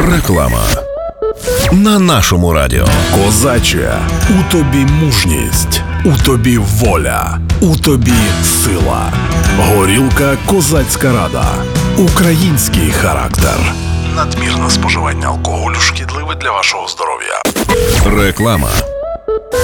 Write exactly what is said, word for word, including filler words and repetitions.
Реклама на нашому радіо. Козаче, у тобі мужність, у тобі воля, у тобі сила. Горілка «Козацька Рада». Український характер. Надмірне споживання алкоголю шкідливе для вашого здоров'я. Реклама.